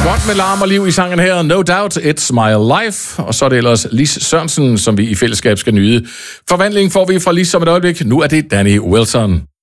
Godt med larm og liv i sangen her. No Doubt, It's My Life. Og så er det ellers Lis Sørensen, som vi i fællesskab skal nyde. Forvandling får vi fra Lis om et øjeblik. Nu er det Danny Wilson.